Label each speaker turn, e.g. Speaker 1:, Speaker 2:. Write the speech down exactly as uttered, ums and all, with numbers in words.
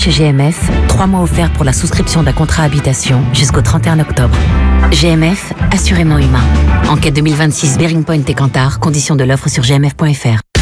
Speaker 1: chez G M F, trois mois offerts pour la souscription d'un contrat habitation jusqu'au trente et un octobre. G M F, assurément humain. Enquête deux mille vingt-six Bearing Point et Kantar, conditions de l'offre sur g m f point f r.